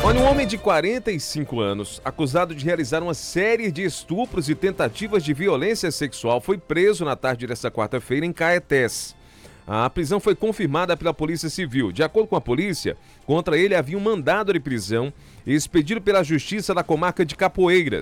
Olha, um homem de 45 anos, acusado de realizar uma série de estupros e tentativas de violência sexual, foi preso na tarde desta quarta-feira em Caetés. A prisão foi confirmada pela Polícia Civil. De acordo com a polícia, contra ele havia um mandado de prisão expedido pela Justiça da Comarca de Capoeiras.